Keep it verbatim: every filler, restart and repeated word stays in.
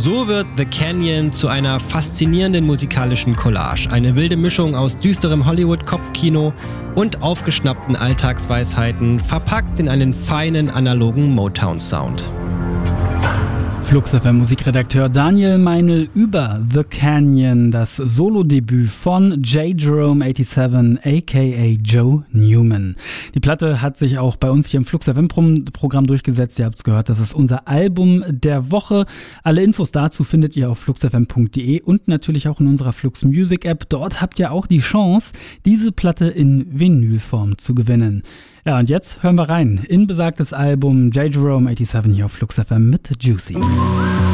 So wird The Canyon zu einer faszinierenden musikalischen Collage. Eine wilde Mischung aus düsterem Hollywood-Kopfkino und aufgeschnappten Alltagsweisheiten, verpackt in einen feinen analogen Motown-Sound. Flux F M Musikredakteur Daniel Meinl über The Canyon, das Solo-Debüt von J. Jerome siebenundachtzig aka Joe Newman. Die Platte hat sich auch bei uns hier im Flux F M Programm durchgesetzt. Ihr habt es gehört, das ist unser Album der Woche. Alle Infos dazu findet ihr auf flux f m punkt d e und natürlich auch in unserer Flux Music App. Dort habt ihr auch die Chance, diese Platte in Vinylform zu gewinnen. Ja, und jetzt hören wir rein in besagtes Album J. Jerome siebenundachtzig hier auf Flux F M mit Juicy.